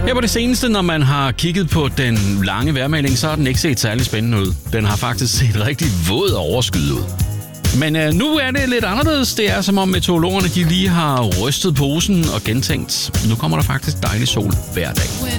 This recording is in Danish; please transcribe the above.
Her på det seneste, når man har kigget på den lange vejrmelding, så har den ikke set særlig spændende ud. Den har faktisk set rigtig våd og overskyet ud. Men nu er det lidt anderledes. Det er som om meteorologerne de lige har rystet posen og gentænkt. Nu kommer der faktisk dejlig sol hver dag.